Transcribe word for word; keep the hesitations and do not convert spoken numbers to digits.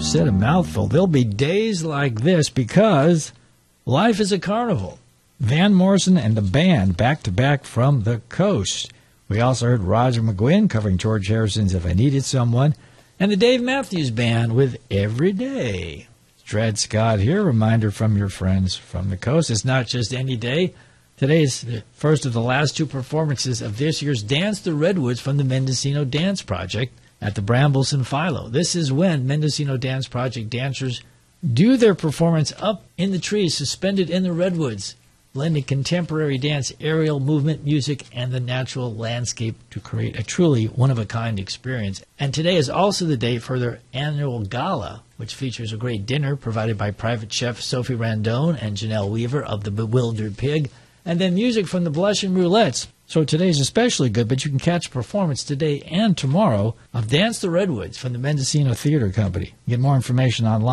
said a mouthful. There'll be days like this because life is a carnival. Van Morrison and the band back-to-back from the coast. We also heard Roger McGuinn covering George Harrison's If I Needed Someone, and the Dave Matthews Band with Every Day. Dred Scott here, reminder from your friends from the coast. It's not just any day. Today is the first of the last two performances of this year's Dance the Redwoods from the Mendocino Dance Project at the Brambles in Philo. This is when Mendocino Dance Project dancers do their performance up in the trees, suspended in the redwoods, blending contemporary dance, aerial movement, music, and the natural landscape to create a truly one-of-a-kind experience. And today is also the day for their annual gala, which features a great dinner provided by private chef Sophie Randone and Janelle Weaver of the Bewildered Pig, and then music from the Blushing Roulettes. So today's especially good, but you can catch a performance today and tomorrow of Dance the Redwoods from the Mendocino Theater Company. Get more information online